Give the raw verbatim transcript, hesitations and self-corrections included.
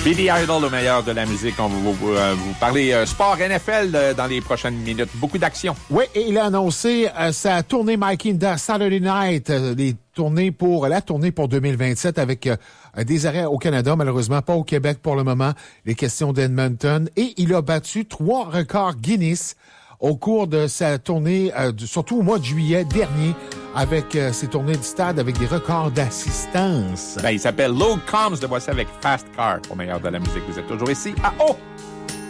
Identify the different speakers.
Speaker 1: Billy Idol, le meilleur de la musique. On va vous, vous, euh, vous parler euh, sport N F L euh, dans les prochaines minutes. Beaucoup d'action.
Speaker 2: Oui, et il a annoncé euh, sa tournée Mike Inda Saturday Night, euh, les tournées pour la tournée pour deux mille vingt-sept avec euh, des arrêts au Canada, malheureusement pas au Québec pour le moment. Les questions d'Edmonton. Et il a battu trois records Guinness au cours de sa tournée, euh, du, surtout au mois de juillet dernier, avec euh, ses tournées du stade avec des records d'assistance.
Speaker 1: Ben, il s'appelle Low Combs de Voici avec Fast Car, au meilleur de la musique. Vous êtes toujours ici à O!